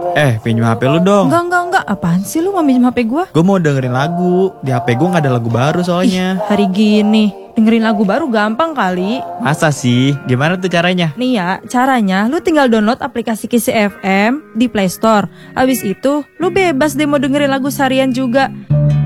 Pinjam HP lu dong. Enggak. Apaan sih lu mau minjem HP gua? Gue mau dengerin lagu. Di HP gue gak ada lagu baru soalnya. Hari gini, dengerin lagu baru gampang kali. Masa sih? Gimana tuh caranya? Nih ya, caranya lu tinggal download aplikasi Kisi FM di Play Store. Abis itu, lu bebas deh mau dengerin lagu seharian juga.